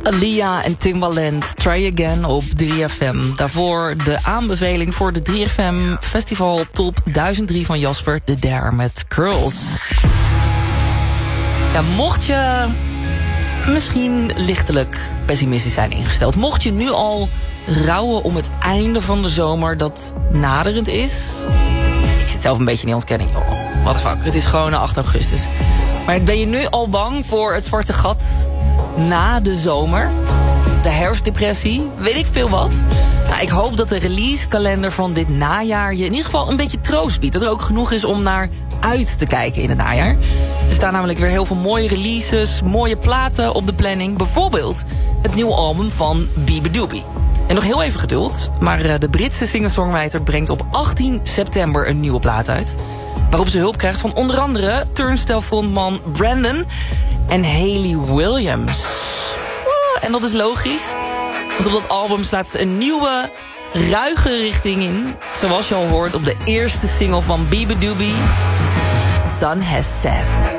Aaliyah en Timbaland, Try Again op 3FM. Daarvoor de aanbeveling voor de 3FM Festival Top 1003 van Jasper de Der met Curls. Ja, mocht je misschien lichtelijk pessimistisch zijn ingesteld, mocht je nu al rouwen om het einde van de zomer dat naderend is. Ik zit zelf een beetje in die ontkenning. Oh, what the fuck, het is gewoon 8 augustus. Maar ben je nu al bang voor het zwarte gat na de zomer? De herfstdepressie? Weet ik veel wat? Nou, ik hoop dat de releasekalender van dit najaar je in ieder geval een beetje troost biedt. Dat er ook genoeg is om naar uit te kijken in het najaar. Er staan namelijk weer heel veel mooie releases, mooie platen op de planning. Bijvoorbeeld het nieuwe album van Beabadoobee. En nog heel even geduld, maar de Britse singer-songwriter brengt op 18 september een nieuwe plaat uit. Waarop ze hulp krijgt van onder andere Turnstile-frontman Brandon en Hayley Williams. En dat is logisch, want op dat album slaat ze een nieuwe, ruige richting in. Zoals je al hoort op de eerste single van Beabadoobee, Sun Has Set.